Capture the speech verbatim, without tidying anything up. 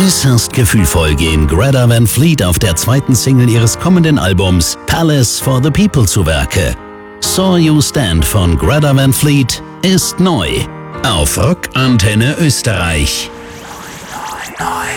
Äußerst gefühlvoll gehen Greta Van Fleet auf der zweiten Single ihres kommenden Albums Palace for the People zu Werke. Saw You Stand von Greta Van Fleet ist neu auf Rock Antenne Österreich.